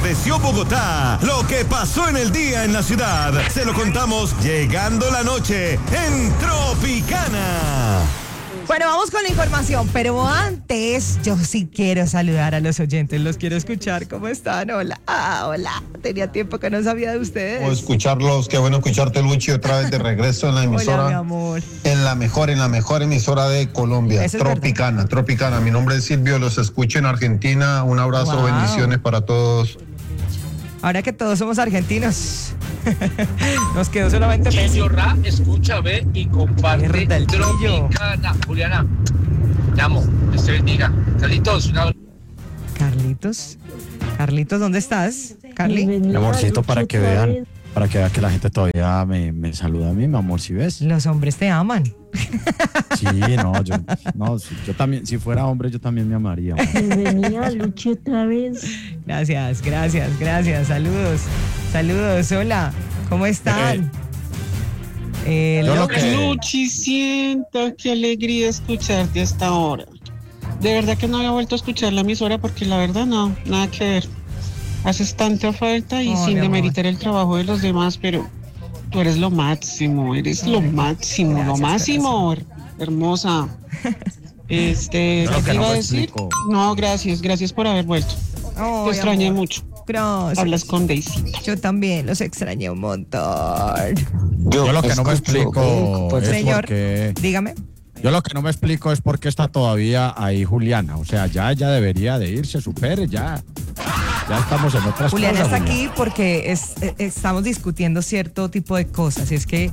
aconteció Bogotá, lo que pasó en el día en la ciudad, se lo contamos llegando la noche en Tropicana. Bueno, vamos con la información, pero antes yo sí quiero saludar a los oyentes, los quiero escuchar. ¿Cómo están? Hola. Hola. Tenía tiempo que no sabía de ustedes. O escucharlos, qué bueno escucharte, Luchi, otra vez de regreso en la emisora. Hola, mi amor. En la mejor emisora de Colombia, Eso es Tropicana, verdad. Tropicana. Mi nombre es Silvio, los escucho en Argentina. Un abrazo, Wow. bendiciones para todos. Ahora que todos somos argentinos, nos quedó solamente Messi. Silvio Ra, escucha, ve y comparte. Mierda, el Chillo. Tropicana. Juliana, te amo, Dios te bendiga. Carlitos, una... Carlitos, ¿dónde estás? Carly. Mi amorcito, para que vean que la gente todavía me saluda a mí, mi amor, si ves. Los hombres te aman. Sí, yo también, si fuera hombre, yo también me amaría. Bienvenida, Luchi, otra vez. Gracias. Saludos, hola. ¿Cómo están? Yo lo que- Luchi, siento qué alegría escucharte hasta ahora. De verdad que no había vuelto a escuchar la emisora porque la verdad no, nada que ver. Haces tanta falta y Oh, sin mi amor. demeritar el trabajo de los demás, pero tú eres lo máximo, lo máximo, hermosa. ¿Qué Creo que te no iba a me decir? explico. No, gracias por haber vuelto. Oh, Te mi extrañé amor. mucho. Gracias. Hablas con Daisy. Yo también los extrañé un montón. Yo lo que no me explico es Señor, porque... dígame. Yo lo que no me explico es por qué está todavía ahí Juliana. O sea, ya debería de irse, supere, ya estamos en otras Juliana cosas. está aquí porque estamos discutiendo cierto tipo de cosas. Es que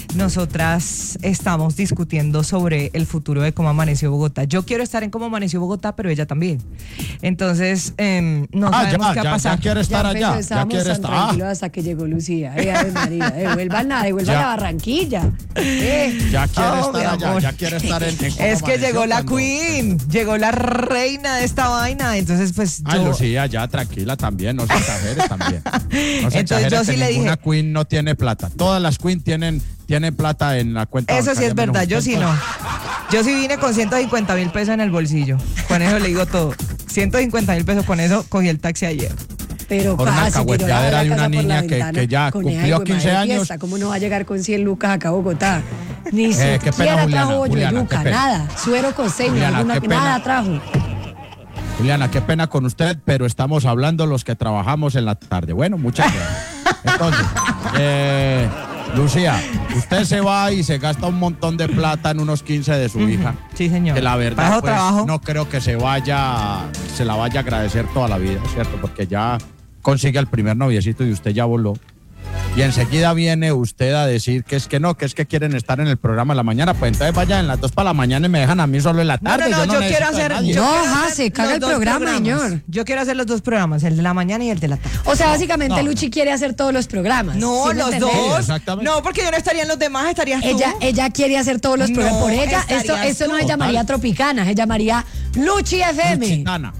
nosotras estamos discutiendo sobre el futuro de cómo amaneció Bogotá. Yo quiero estar en cómo amaneció Bogotá, pero ella también. Entonces, no sabemos qué va a pasar. Ya quiere estar allá. Ya Estábamos quiere tan estar. tranquilos hasta que llegó Lucía. Ave María, devuelvan a Ya. Barranquilla. Ya quiere Oh, mi estar allá, amor. ya quiere estar en cómo Es que amaneció llegó la cuando- queen, llegó la reina de esta vaina. Entonces, pues Ay, yo... Lucía, ya tranquila también, no se exagere también. No se Entonces, exagere yo sí que le ninguna dije- queen no tiene plata. Todas las queen tienen plata en la cuenta. Eso sí bancaria, es verdad, menos yo usted. sí no. Yo sí vine con 150,000 pesos en el bolsillo. Con eso le digo todo. 150,000 pesos, con eso cogí el taxi ayer. Pero Por una casi tiró la alcahueteadera de casa una por la niña que ventana ya con cumplió esa hijo de 15 madre años. fiesta. ¿Cómo no va a llegar con 100 lucas acá a Bogotá? Ni qué pena, siquiera Juliana, trajo bollo de Juliana, yuca, qué pena. nada. Suero costeño, Juliana, qué pena. nada trajo. Juliana, qué pena con usted, pero estamos hablando los que trabajamos en la tarde. Bueno, muchas gracias. Entonces, Lucía, usted se va y se gasta un montón de plata en unos 15 de su hija. Sí, señor. Que la Para verdad, eso pues, trabajo. no creo que se la vaya a agradecer toda la vida, ¿cierto? Porque ya consigue el primer noviecito y usted ya voló. Y enseguida viene usted a decir que es que quieren estar en el programa en la mañana. Pues entonces vayan en las 2 para la mañana y me dejan a mí solo en la tarde. No, yo yo quiero necesito a hacer. nadie. yo No, quiero ja, hacer se caga los el dos programa, programas. señor. Yo quiero hacer los dos programas, el de la mañana y el de la tarde. O sea, básicamente no. Luchi quiere hacer todos los programas. No, ¿Sí me los entendés? dos. exactamente. No, porque yo no estaría en los demás, estarías tú. Ella quiere hacer todos los programas. No, Por ella, estarías esto no tú. se llamaría Tropicana, se llamaría Luchi FM. Luchitana.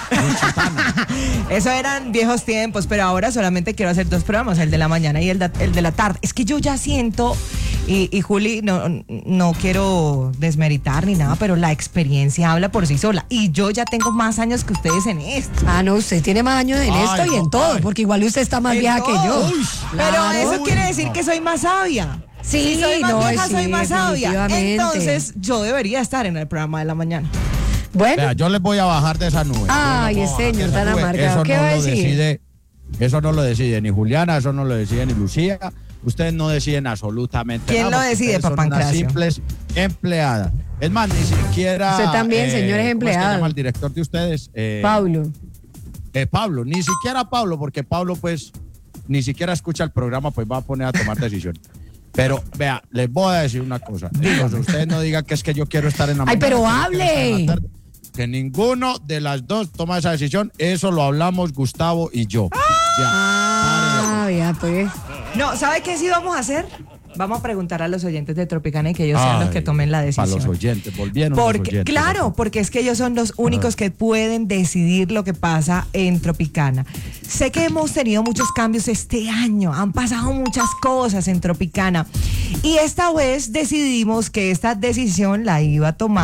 Eso eran viejos tiempos, pero ahora solamente quiero hacer dos programas, el de la mañana y el de la tarde. Es que yo ya siento, y Juli, no quiero desmeritar ni nada, pero la experiencia habla por sí sola. Y yo ya tengo más años que ustedes en esto. Ah, no, usted tiene más años en Ay, esto y en no, todo, ay. porque igual usted está más En vieja que todo. yo. Uy, Claro. Pero eso quiere decir que soy más sabia. Sí, Si soy más no, vieja, sí, soy más sabia. definitivamente. Entonces, yo debería estar en el programa de la mañana. Bueno, Vea, yo les voy a bajar de esa nube. Ay, Yo les voy a señor, bajar de esa tan nube. amargado. Eso ¿Qué no va a lo decir? Eso no lo decide ni Juliana, eso no lo decide ni Lucía. Ustedes no deciden absolutamente ¿Quién nada. lo porque decide, ustedes son unas Papancracio? simples empleadas. Es más, ni siquiera... Usted también, señor, es ¿cómo empleado. se llama el director de ustedes? Pablo. Pablo, ni siquiera Pablo, porque Pablo pues ni siquiera escucha el programa, pues va a poner a tomar decisiones. Pero vea, les voy a decir una cosa. Entonces, ustedes no digan que es que yo quiero estar en la Ay, mañana, pero que yo quiero estar en la hable. tarde. Que ninguno de las dos toma esa decisión. Eso lo hablamos Gustavo y yo. Ah, ya, pues. No, ¿sabe qué sí vamos a hacer? Vamos a preguntar a los oyentes de Tropicana y que ellos sean los que tomen la decisión. Para los oyentes, volvieron los Porque, oyentes. claro, porque es que ellos son los únicos que pueden decidir lo que pasa en Tropicana. Sé que hemos tenido muchos cambios este año, han pasado muchas cosas en Tropicana y esta vez decidimos que esta decisión la iba a tomar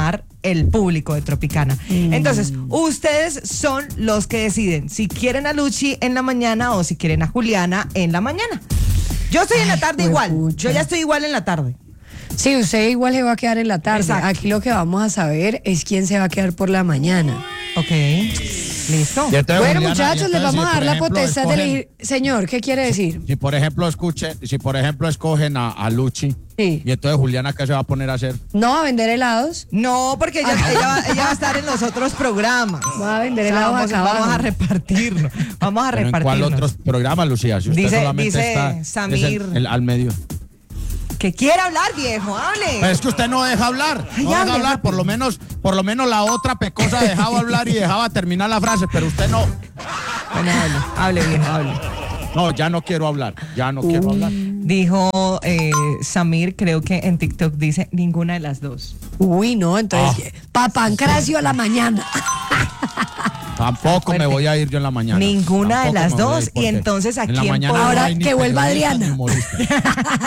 el público de Tropicana. Entonces, ustedes son los que deciden si quieren a Luchi en la mañana o si quieren a Juliana en la mañana. Yo estoy en la tarde igual. juepucha. Yo ya estoy igual en la tarde. Sí, usted igual se va a quedar en la tarde. Exacto. Aquí lo que vamos a saber es quién se va a quedar por la mañana. Ok. Listo. Y entonces, Bueno, Juliana, muchachos, y les entonces, vamos a si, dar por la ejemplo, potestad de escogen- elegir. Señor, ¿qué quiere decir? Si por ejemplo escogen a Luchi, Sí. y entonces Juliana, ¿qué se va a poner a hacer? No, a vender helados. No, porque ella va a estar en los otros programas. Va a vender O sea, helados vamos, acá vamos a abajo. repartirnos. Vamos a ¿Pero en repartirnos. cuál otros programas, Lucía? Si usted Dice- solamente dice está es Samir. al medio. Que quiere hablar, viejo, hable. Pero es que usted no deja hablar, Ay, no deja hable, hablar, rápido. por lo menos la otra pecosa dejaba hablar y dejaba terminar la frase, pero usted no. Bueno, hable, viejo, hable. No, ya no quiero hablar. Dijo Samir, creo que en TikTok dice ninguna de las dos. Uy, no, entonces, Papancracio a la mañana. Tampoco me voy a ir yo en la mañana. Ninguna de Tampoco las me voy a ir dos, y porque entonces, ¿a en la quién mañana podrá- no Ahora hay ni que vuelva periodistas Adriana. ni humoristas.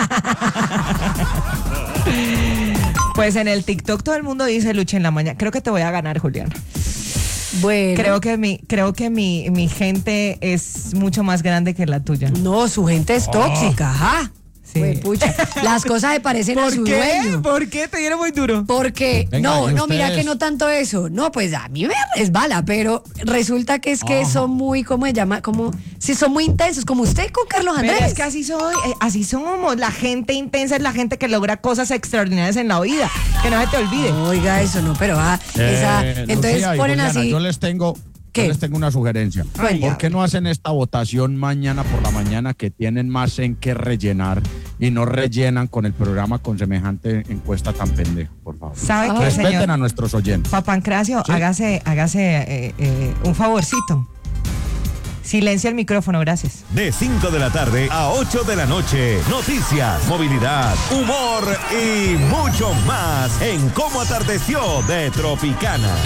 Pues en el TikTok todo el mundo dice Lucha en la mañana. Creo que te voy a ganar, Julián. Bueno. Creo que mi gente es mucho más grande que la tuya. No, su gente es tóxica, ajá. Sí. Pucha, las cosas se parecen a su dueño. ¿Por qué? ¿Te dieron muy duro? Porque, Venga, no, ¿y mira ustedes? que no tanto eso. No, pues a mí me resbala, pero resulta que es que son muy, ¿cómo se llama? Como, sí, son muy intensos, como usted con Carlos Pero Andrés. es que así soy, así somos. La gente intensa es la gente que logra cosas extraordinarias en la vida. Que no se te olvide. Oiga, eso no, pero entonces Lucía y ponen Juliana, así. Yo les tengo una sugerencia. Ay, ¿Por qué no hacen esta votación mañana por la mañana, que tienen más en qué rellenar, y no rellenan con el programa con semejante encuesta tan pendeja, por favor? ¿Sabe qué, Respeten señor? a nuestros oyentes. Papancracio, Sí. hágase un favorcito. Silencia el micrófono, gracias. De 5 de la tarde a 8 de la noche. Noticias, movilidad, humor y mucho más en Cómo Atardeció de Tropicana.